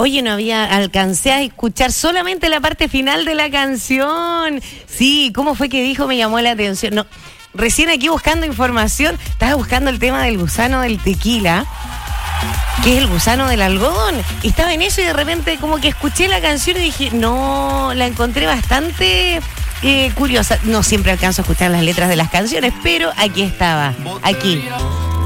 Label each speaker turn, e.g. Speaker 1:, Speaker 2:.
Speaker 1: Oye, alcancé a escuchar solamente la parte final de la canción. Sí, ¿cómo fue que dijo? Me llamó la atención. No, recién aquí buscando información, estaba buscando el tema del gusano del tequila, que es el gusano del algodón. Y estaba en eso y de repente como que escuché la canción y dije, no, la encontré bastante curiosa. No siempre alcanzo a escuchar las letras de las canciones, pero aquí estaba, aquí.